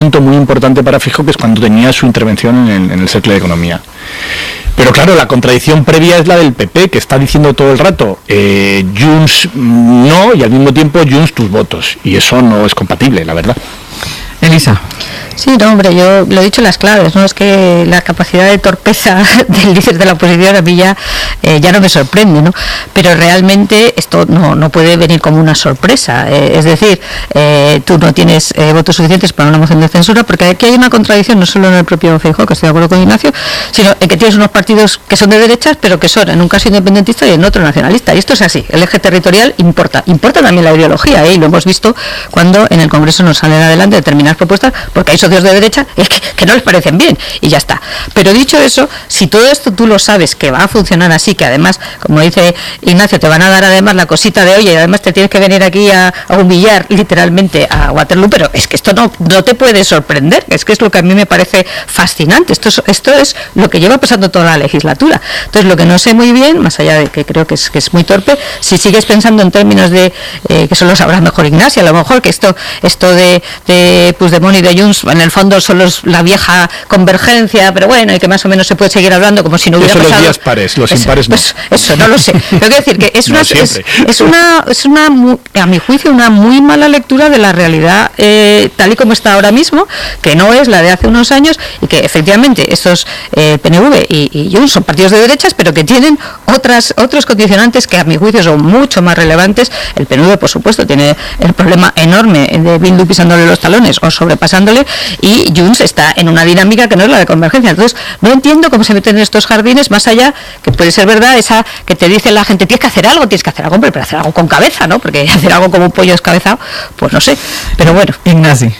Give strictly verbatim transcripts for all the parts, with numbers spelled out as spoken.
punto muy importante para Feijóo, que es cuando tenía su intervención en el, en el Cercle de Economía. Pero claro, la contradicción previa es la del P P, que está diciendo todo el rato, eh, Junts no, y al mismo tiempo Junts tus votos. Y eso no es compatible, la verdad. Elisa. Sí, no, hombre, yo lo he dicho en las claves, ¿no? Es que la capacidad de torpeza del líder de la oposición a mí ya, eh, ya no me sorprende, ¿no? Pero realmente esto no, no puede venir como una sorpresa. Eh, es decir, eh, tú no tienes eh, votos suficientes para una moción de censura, porque aquí hay una contradicción, no solo en el propio Feijóo, que estoy de acuerdo con Ignacio, sino en que tienes unos partidos que son de derechas, pero que son en un caso independentista y en otro nacionalista. Y esto es así, el eje territorial importa. Importa también la ideología, ¿eh? Y lo hemos visto cuando en el Congreso nos salen adelante determinadas propuestas, porque hay socios de derecha es que, que no les parecen bien y ya está. Pero dicho eso, si todo esto tú lo sabes que va a funcionar así, que además, como dice Ignacio, te van a dar además la cosita de oye, y además te tienes que venir aquí a, a humillar literalmente a Waterloo, pero es que esto no, no te puede sorprender, es que es lo que a mí me parece fascinante. Esto es, esto es lo que lleva pasando toda la legislatura. Entonces, lo que no sé muy bien, más allá de que creo que es, que es muy torpe, si sigues pensando en términos de, eh, que solo sabrá mejor Ignacio, a lo mejor que esto, esto de, de Puigdemont y de Junts, en el fondo solo es la vieja convergencia, pero bueno, y que más o menos se puede seguir hablando como si no hubiera eso pasado. Los días pares, los eso, impares no. Pues, eso, no lo sé. Pero quiero decir que es una, no es, es una, es una, a mi juicio, una muy mala lectura de la realidad eh, tal y como está ahora mismo, que no es la de hace unos años, y que efectivamente estos eh, P N V y, y Junts son partidos de derechas, pero que tienen otras otros condicionantes que a mi juicio son mucho más relevantes. El P N V, por supuesto, tiene el problema enorme de Bildu pisándole los talones o sobrepasándole, y Junts está en una dinámica que no es la de convergencia. Entonces, no entiendo cómo se meten en estos jardines, más allá, que puede ser verdad, esa que te dice la gente, tienes que hacer algo, tienes que hacer algo, hombre, pero hacer algo con cabeza, ¿no? Porque hacer algo como un pollo descabezado, pues no sé. Pero bueno. Ignacio.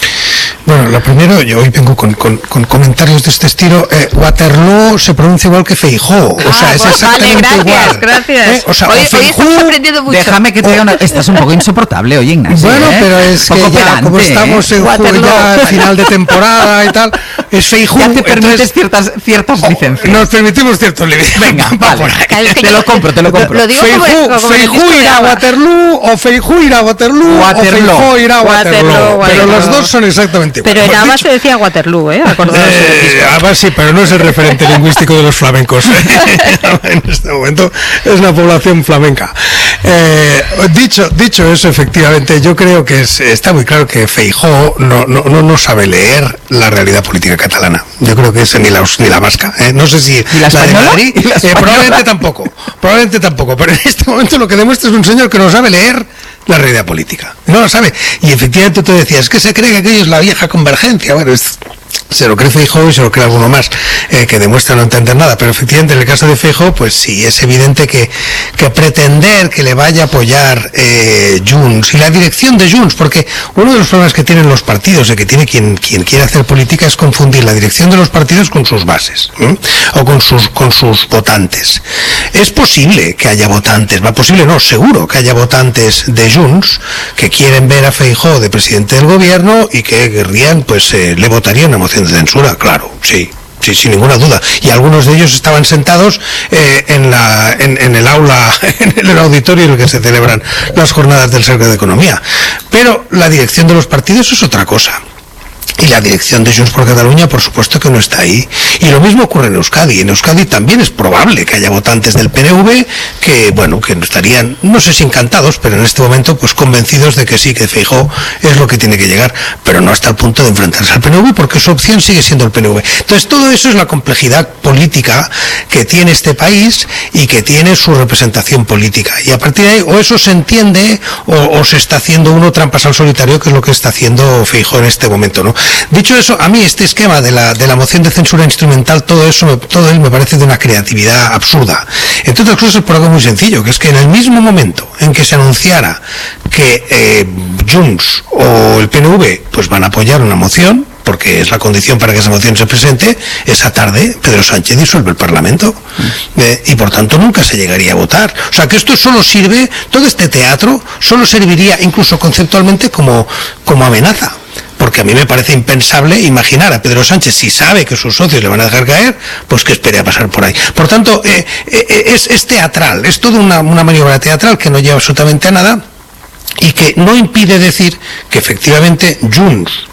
Bueno, lo primero, yo hoy vengo con, con, con comentarios de este estilo. Eh, Waterloo se pronuncia igual que Feijóo, Ah, o sea, es pues exactamente vale, gracias, igual. Gracias, ¿Eh? O sea, hoy, o hoy Feijóo, estamos aprendiendo mucho. Déjame que te diga una... Estás un poco insoportable hoy, Ignacio. Bueno, ¿eh? pero es que Poco ya pedante, como estamos ¿eh? en Waterloo. ya final de temporada y tal, es Feijóo. Ya te permites entonces, ciertas, ciertas oh, licencias. nos permitimos ciertos límites. Venga, vale. Te lo compro, te lo compro. Lo digo como, Feijóo, como en el Feijóo disco de irá a Ava. Waterloo, o Feijóo irá a Waterloo, Waterloo. o Feijóo irá a Waterloo. Waterloo, Pero Waterloo. los dos son exactamente igual. Pero en Hemos Ava dicho- se decía Waterloo, ¿eh? Acordaos del Eh, disco. además sí, pero no es el referente lingüístico de los flamencos. En este momento es una población flamenca. Eh, dicho, dicho eso, efectivamente, yo creo que es, está muy claro que Feijóo no, no, no, no sabe leer la realidad política catalana. Yo creo que es ni la, ni la vasca. ¿eh? No sé si ¿Y la la de española? Madrid, ¿Y la eh, española? probablemente tampoco. Probablemente tampoco. Pero en este momento lo que demuestra es un señor que no sabe leer la realidad política. No lo sabe. Y efectivamente tú decías, es que se cree que aquello es la vieja convergencia. Bueno, es... se lo cree Feijóo y se lo cree alguno más, eh, que demuestra no entender nada, pero efectivamente en el caso de Feijóo, pues sí, es evidente que, que pretender que le vaya a apoyar eh, Junts y la dirección de Junts, porque uno de los problemas que tienen los partidos y que tiene quien, quien quiere hacer política es confundir la dirección de los partidos con sus bases, ¿eh? o con sus, con sus votantes. Es posible que haya votantes, va posible no, seguro que haya votantes de Junts que quieren ver a Feijóo de presidente del gobierno y que querrían, pues eh, le votarían una moción de censura, claro, sí, sí, sin ninguna duda. Y algunos de ellos estaban sentados eh, en, la, en, en el aula, en el auditorio en el que se celebran las jornadas del Cercle de Economía. Pero la dirección de los partidos es otra cosa. Y la dirección de Junts por Cataluña, por supuesto que no está ahí. Y lo mismo ocurre en Euskadi. En Euskadi también es probable que haya votantes del P N V que, bueno, que estarían, no sé si encantados, pero en este momento, pues convencidos de que sí, que Feijóo es lo que tiene que llegar, pero no hasta el punto de enfrentarse al P N V, porque su opción sigue siendo el P N V. Entonces, todo eso es la complejidad política que tiene este país y que tiene su representación política. Y a partir de ahí, o eso se entiende, o, o se está haciendo uno trampas al solitario, que es lo que está haciendo Feijóo en este momento, ¿no? Dicho eso, a mí este esquema de la, de la moción de censura instrumental, todo eso, me, todo él me parece de una creatividad absurda. Entre otras cosas por algo muy sencillo, que es que en el mismo momento en que se anunciara que eh, Junts o el P N V pues van a apoyar una moción, porque es la condición para que esa moción se presente, esa tarde Pedro Sánchez disuelve el Parlamento eh, y por tanto nunca se llegaría a votar. O sea que esto solo sirve, todo este teatro solo serviría incluso conceptualmente como, como amenaza. Porque a mí me parece impensable imaginar a Pedro Sánchez, si sabe que sus socios le van a dejar caer, pues que espere a pasar por ahí. Por tanto, eh, eh, es, es teatral, es toda una, una maniobra teatral que no lleva absolutamente a nada y que no impide decir que efectivamente Junts